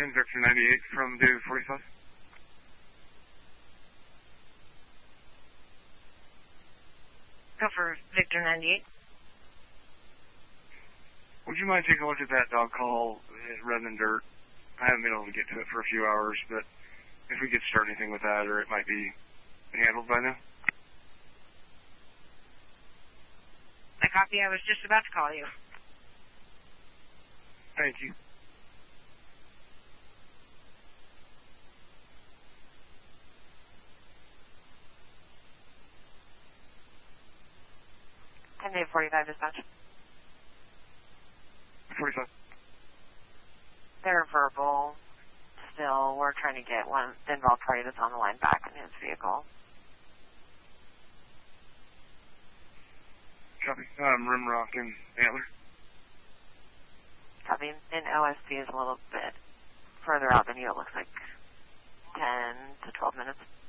10 Victor 98 from David 45. Go for Victor 98. Would you mind taking a look at that dog call at Red and Dirt? I haven't been able to get to it for a few hours, but if we could start anything with that, or it might be handled by now. I copy. I was just about to call you. Thank you. And Dave 45 dispatch. 45. They're verbal still. We're trying to get the involved party that's on the line back in his vehicle. Copy. Rimrock and Antler. Copy. And OSP is a little bit further out than you. It looks like 10 to 12 minutes.